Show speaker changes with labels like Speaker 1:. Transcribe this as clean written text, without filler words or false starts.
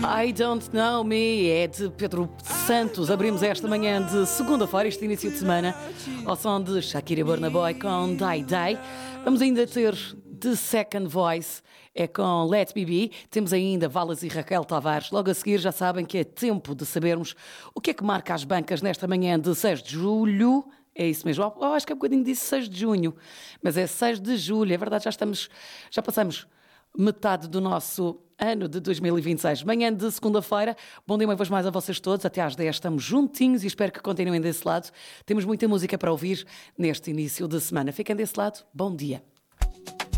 Speaker 1: I Don't Know Me é de Pedro Santos. Abrimos esta manhã de segunda-feira, este início de semana, ao som de Shakira e Burna Boy com Die Die. Vamos ainda ter The Second Voice, é com Let Me Be. Temos ainda Valas e Raquel Tavares. Logo a seguir já sabem que é tempo de sabermos o que é que marca as bancas nesta manhã de 6 de julho. É isso mesmo, eu acho que é um bocadinho disse 6 de junho, mas é 6 de julho, é verdade, já passamos metade do nosso ano de 2026. Manhã de segunda-feira, bom dia uma vez mais a vocês todos, até às 10 estamos juntinhos e espero que continuem desse lado. Temos muita música para ouvir neste início de semana. Fiquem desse lado, bom dia.